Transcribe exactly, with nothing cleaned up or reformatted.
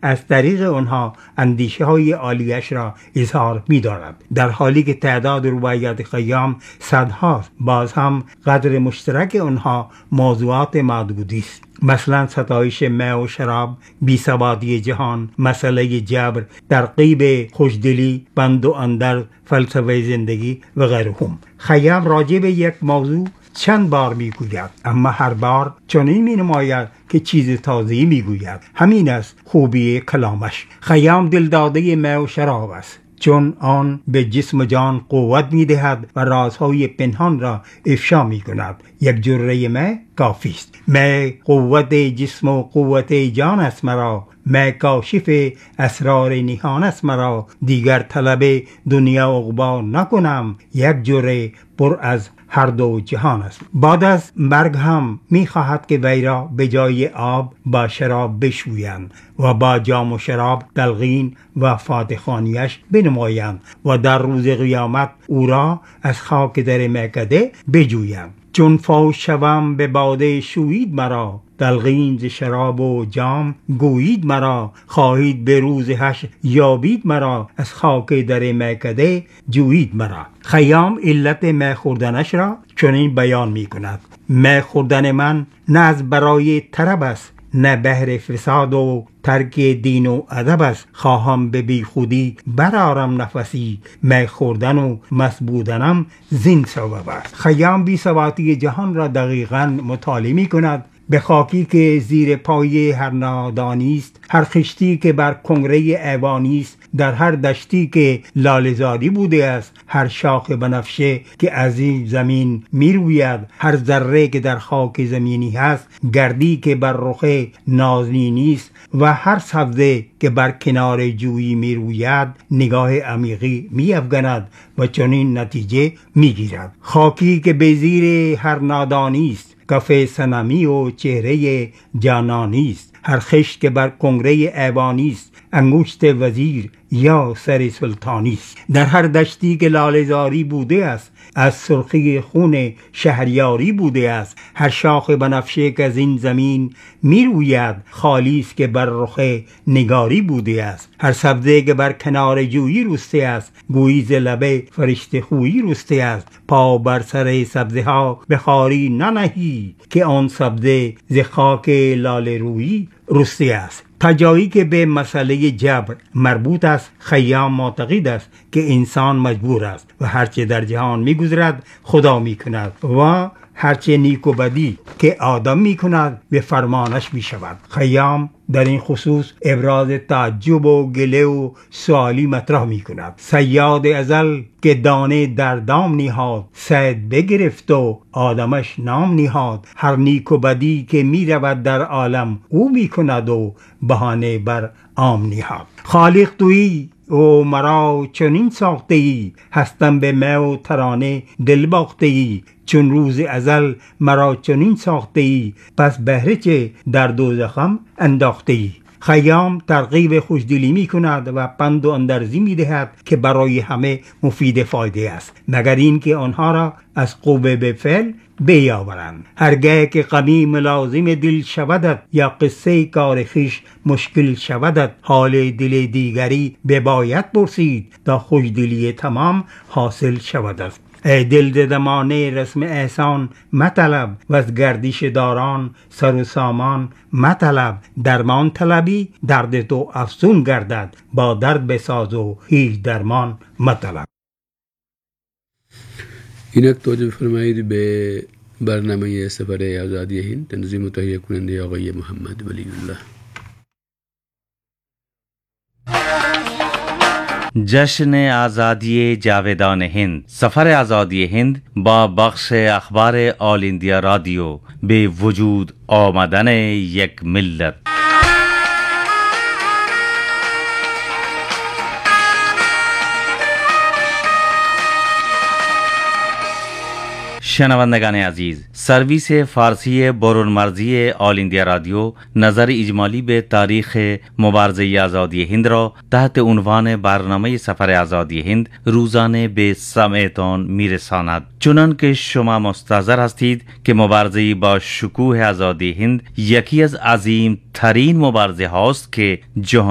از طریق آنها اندیشه های عالیش را اظهار می دارد. در حالی که تعداد رباعیات خیام صدهاست، باز هم قدر مشترک آنها موضوعات معدودی است. مثلا ستایش می و شراب، بی‌ثباتی جهان، مسئله جبر، ترغیب خوشدلی، بند و اندر، فلسفه زندگی و غیرهم. خیام راجع به یک موضوع چند بار میگوید، اما هر بار چنین می نماید که چیز تازه‌ای میگوید. همین است خوبی کلامش. خیام دلداده می و شراب است، چون آن به جسم و جان قوت می دهد و رازهای پنهان را افشا می کند. یک جرعه می کافی است. می قوت جسم و قوت جان است مرا، می کاشف اسرار نهان است مرا. دیگر طلب دنیا و عقبا نکنم، یک جرعه پر از هر دو جهان است. بعد از مرگ هم می خواهد که وی را به جای آب با شراب بشویند و با جام و شراب تلقین و فاتحخوانیش بنمایند و در روز قیامت او را از خاک در میکده بجویند. چون فوش شوم به باده شوید مرا، تلقین ز شراب و جام گویید مرا. خواهید به روز حشر یابید مرا، از خاک در میکده جویید مرا. خیام علت می خوردنش را چنین بیان می کند: می خوردن من نه از برای طرب است، نه بهر فساد و ترک دین و ادب است. خواهم به بی خودی برارم نفسی، می خوردن و مست بودنم زین سبب است. خیام بی ثباتی جهان را دقیقاً مطالعه می کند. به خاکی که زیر پای هر نادانی است، هر خشتی که بر کنگره ایوانی است، در هر دشتی که لاله‌زاری بوده است، هر شاخ بنفشه که از این زمین می روید، هر ذره که در خاک زمینی هست، گردی که بر رخ نازنینی است و هر سبزه که بر کنار جویی می روید، نگاه عمیقی می افگند و چنین نتیجه می گیرد: خاکی که به زیر هر نادانی است، کف صنمی و چهره جانانی است. هر خشت که بر کنگره ایوانی است، انگشت وزیر یا سر سلطانی است. در هر دشتی که لاله‌زاری بوده است، از سرخی خون شهریاری بوده است. هر شاخ بنفشه که از این زمین می روید، خالی است که بر رخ نگاری بوده است. هر سبزه که بر کنار جویی رسته است، گویی ز لب فرشته خویی رسته است. پا بر سر سبزه ها بخاری ننهی، که آن سبزه ز خاک لاله رویی رسته است. تا جایی که به مسئله جبر مربوط است، خیام معتقد است که انسان مجبور است و هرچه در جهان می‌گذرد خدا می‌کند و هرچه نیک و بدی که آدم می‌کند به فرمانش می‌شود. خیام در این خصوص ابراز تعجب و گله و سوالی مطرح می‌کند: صیاد ازل که دانه در دام نهاد، صید بگرفت و آدمش نام نهاد. هر نیک و بدی که می‌رود در عالم او می‌کند و بهانه بر عام نهاد. خالق تویی او مرا چنین ساخته ای، هستم به می و ترانه دل باخته ای. چون روز ازل مرا چنین ساخته ای، پس بهره چه در دوزخم انداخته ای. خیام ترغیب خوشدلی می کند و پند و اندرزی می دهد که برای همه مفید فایده است، مگر این که آنها را از قوه به فعل بیاورند. هرگاه که غمی ملازم دل شودت، یا قصه کار خویش مشکل شودت، حال دل دیگری بباید پرسید، تا خوشدلی تمام حاصل شودت. ای دل زمانه رسم احسان مطلب، و از گردش داران سر و سامان مطلب. درمان طلبی درد تو افزون گردد، با درد بساز و هیچ درمان مطلب. اینک توجه فرمایید به برنامه سفر آزادی هند، تنظیم و تهیه کننده آقای محمد ولی الله. جشن آزادی جاودان هند. سفر آزادی هند با بخش اخبار آل انڈیا رادیو به وجود آمدن یک ملت. شنوندگان عزیز، سرویس فارسی برون مرزی آل انڈیا رادیو نظر اجمالی به تاریخ مبارزه آزادی هند را تحت عنوان برنامه سفر آزادی هند روزانه به سمعتان میرساند. چنان که شما مستحضر هستید که مبارزه با شکوه آزادی هند یکی از عظیم ترین مبارزه هاست که جهان